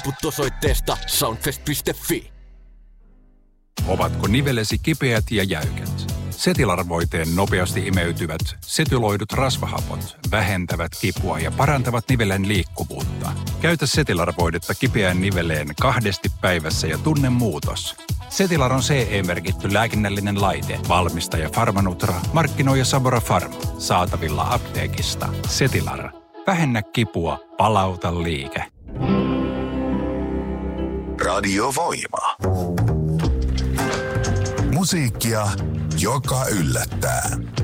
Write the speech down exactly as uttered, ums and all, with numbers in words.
Liput osoitteesta soundfest piste fi. Ovatko nivelesi kipeät ja jäykät? Setilar-voiteen nopeasti imeytyvät setyloidut rasvahapot vähentävät kipua ja parantavat nivelen liikkuvuutta. Käytä Setilar-voidetta kipeään niveleen kahdesti päivässä ja tunne muutos. Setilar on C E-merkitty lääkinnällinen laite. Valmistaja Pharmanutra, markkinoija Sabora Pharma. Saatavilla apteekista. Setilar. Vähennä kipua, palauta liike. Radio Voima. Musiikkia, joka yllättää.